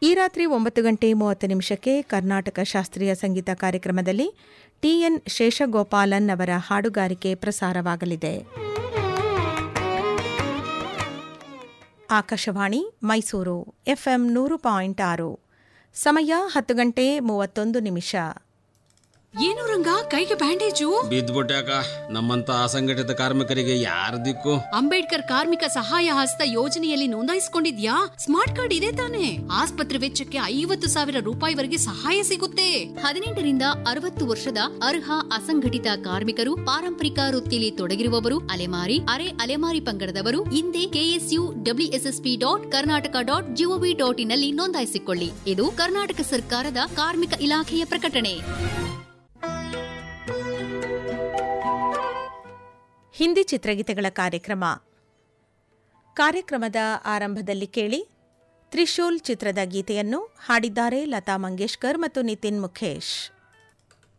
ಈ ರಾತ್ರಿ 9:30 ಕರ್ನಾಟಕ ಶಾಸ್ತ್ರೀಯ ಸಂಗೀತ ಕಾರ್ಯಕ್ರಮದಲ್ಲಿ ಟಿಎನ್ ಶೇಷಗೋಪಾಲನ್ ಅವರ ಹಾಡುಗಾರಿಕೆ ಪ್ರಸಾರವಾಗಲಿದೆ. ಆಕಾಶವಾಣಿ ಮೈಸೂರು ಎಫ್ಎಂ 100.6 ಸಮಯ 10:31. ಏನು ರಂಗ ಕೈಗೆ ಬ್ಯಾಂಡೇಜು? ಬಿದ್ದ್ಬಿಟ್ಯಾಕ. ನಮ್ಮಂತ ಅಸಂಘಟಿತ ಕಾರ್ಮಿಕರಿಗೆ ಯಾರ ದಿಕ್ಕು? ಅಂಬೇಡ್ಕರ್ ಕಾರ್ಮಿಕ ಸಹಾಯ ಹಸ್ತ ಯೋಜನೆಯಲ್ಲಿ ನೋಂದಾಯಿಸಿಕೊಂಡಿದ್ಯಾ? ಸ್ಮಾರ್ಟ್ ಕಾರ್ಡ್ ಇದೆ ತಾನೆ? ಆಸ್ಪತ್ರೆ ವೆಚ್ಚಕ್ಕೆ 50,000 ರೂಪಾಯಿವರೆಗೆ ಸಹಾಯ ಸಿಗುತ್ತೆ. 18ರಿಂದ 60 ವರ್ಷದ ಅರ್ಹ ಅಸಂಘಟಿತ ಕಾರ್ಮಿಕರು, ಪಾರಂಪರಿಕ ವೃತ್ತಿಯಲ್ಲಿ ತೊಡಗಿರುವವರು, ಅಲೆಮಾರಿ, ಅರೆ ಅಲೆಮಾರಿ ಪಂಗಡದವರು ಹಿಂದೆ KSUWSSP.Karnataka.gov.in ನಲ್ಲಿ ನೋಂದಾಯಿಸಿಕೊಳ್ಳಿ. ಇದು ಕರ್ನಾಟಕ ಸರ್ಕಾರದ ಕಾರ್ಮಿಕ ಇಲಾಖೆಯ ಪ್ರಕಟಣೆ. ಹಿಂದಿ ಚಿತ್ರಗೀತೆಗಳ ಕಾರ್ಯಕ್ರಮದ ಆರಂಭದಲ್ಲಿ ಕೇಳಿ ತ್ರಿಶೂಲ್ ಚಿತ್ರದ ಗೀತೆಯನ್ನು ಹಾಡಿದ್ದಾರೆ ಲತಾ ಮಂಗೇಶ್ಕರ್ ಮತ್ತು ನಿತಿನ್ ಮುಖೇಶ್.